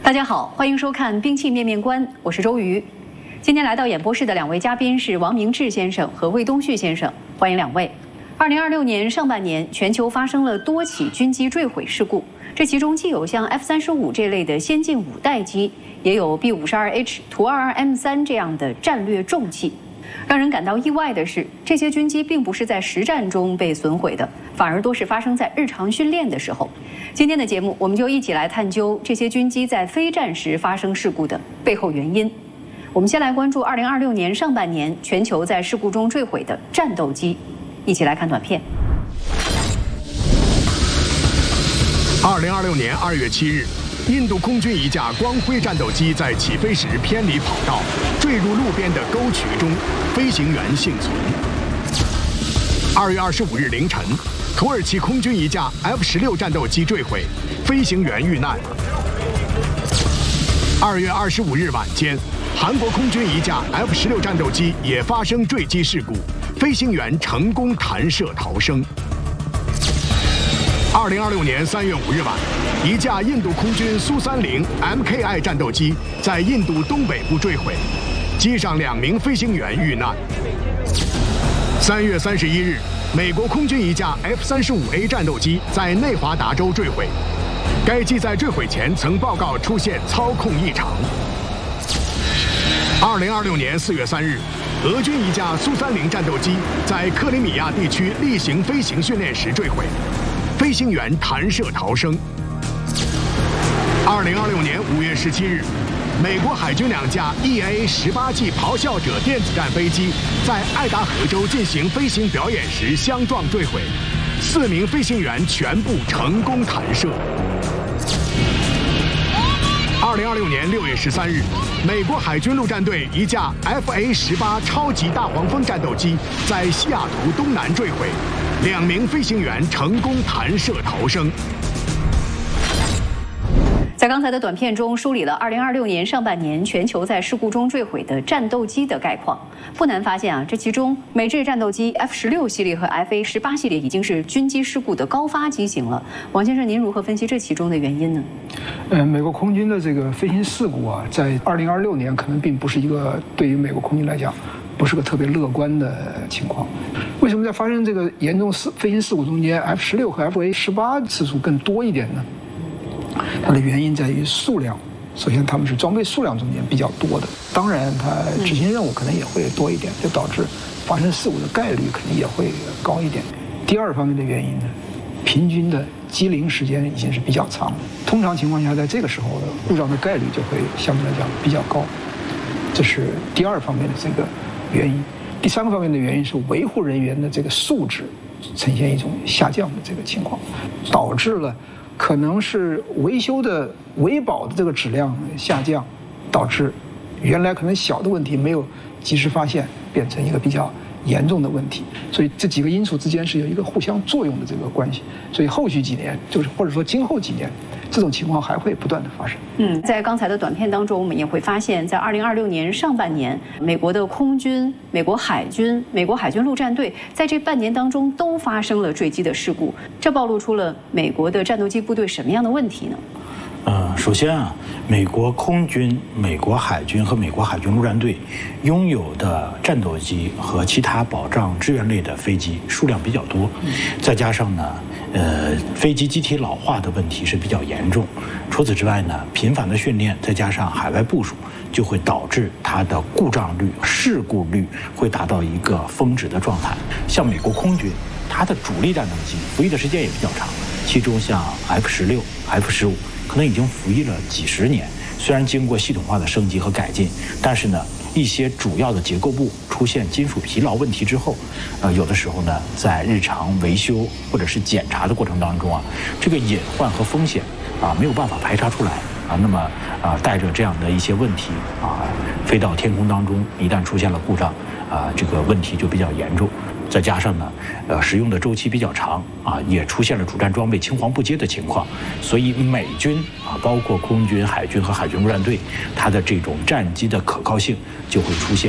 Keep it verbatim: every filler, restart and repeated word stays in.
大家好，欢迎收看《兵器面面观》，我是周瑜。今天来到演播室的两位嘉宾是王明志先生和魏东旭先生，欢迎两位。二零二六年上半年，全球发生了多起军机坠毁事故，这其中既有像 F 三十五这类的先进五代机，也有 B 五十二 H、图二二 M 三这样的战略重器。让人感到意外的是，这些军机并不是在实战中被损毁的，反而多是发生在日常训练的时候。今天的节目，我们就一起来探究这些军机在非战时发生事故的背后原因。我们先来关注二零二六年上半年全球在事故中坠毁的战斗机，一起来看短片。 二零二六年二月七日，印度空军一架光辉战斗机在起飞时偏离跑道，坠入路边的沟渠中，飞行员幸存。二月二十五日凌晨，土耳其空军一架 F 十六战斗机坠毁，飞行员遇难。二月二十五日晚间，韩国空军一架 F 十六战斗机也发生坠机事故，飞行员成功弹射逃生。二零二六年三月五日晚，一架印度空军苏三零 M K I 战斗机在印度东北部坠毁，机上两名飞行员遇难。三月三十一日，美国空军一架 F 三十五 A 战斗机在内华达州坠毁，该机在坠毁前曾报告出现操控异常。二零二六年四月三日，俄军一架苏三零战斗机在克里米亚地区例行飞行训练时坠毁，飞行员弹射逃生。二零二六年五月十七日，美国海军两架 E A 十八 G 咆哮者电子战飞机在爱达荷州进行飞行表演时相撞坠毁，四名飞行员全部成功弹射。二零二六年六月十三日，美国海军陆战队一架 F A 十八超级大黄蜂战斗机在西雅图东南坠毁，两名飞行员成功弹射逃生。 在刚才的短片中梳理了二零二六年上半年全球在事故中坠毁的战斗机的概况，不难发现啊，这其中美制战斗机 F 十六系列和 F A 十八系列已经是军机事故的高发机型了。王先生，您如何分析这其中的原因呢？ 呃，美国空军的这个飞行事故啊，在二零二六年可能并不是一个对于美国空军来讲，不是个特别乐观的情况。为什么在发生这个严重事飞行事故中间 ，F 十六和 F A 十八次数更多一点呢？它的原因在于数量，首先他们是装备数量中间比较多的，当然它执行任务可能也会多一点，就导致发生事故的概率肯定也会高一点。第二方面的原因呢，平均的机龄时间已经是比较长的，通常情况下在这个时候的故障的概率就会相对来讲比较高，这是第二方面的这个原因。第三个方面的原因是维护人员的这个素质呈现一种下降的这个情况，导致了可能是维修的维保的这个质量下降，导致原来可能小的问题没有及时发现，变成一个比较严重的问题。所以这几个因素之间是有一个互相作用的这个关系。所以后续几年，就是或者说今后几年，这种情况还会不断的发生。 嗯，在刚才的短片当中，我们也会发现，在二零二六年上半年，美国的空军、美国海军、美国海军陆战队在这半年当中都发生了坠机的事故，这暴露出了美国的战斗机部队什么样的问题呢？ 呃，首先啊，美国空军、美国海军和美国海军陆战队拥有的战斗机和其他保障支援类的飞机数量比较多，再加上呢，呃，飞机机体老化的问题是比较严重。除此之外呢，频繁的训练再加上海外部署，就会导致它的故障率、事故率会达到一个峰值的状态。像美国空军，它的主力战斗机服役的时间也比较长，其中像 F 十六、F 十五。可能已经服役了几十年，虽然经过系统化的升级和改进，但是呢，一些主要的结构部出现金属疲劳问题之后，呃，有的时候呢，在日常维修或者是检查的过程当中啊，这个隐患和风险啊没有办法排查出来啊，那么啊，带着这样的一些问题啊，飞到天空当中，一旦出现了故障啊，这个问题就比较严重。再加上呢，呃，使用的周期比较长啊，也出现了主战装备青黄不接的情况，所以美军啊，包括空军、海军和海军陆战队，它的这种战机的可靠性就会出现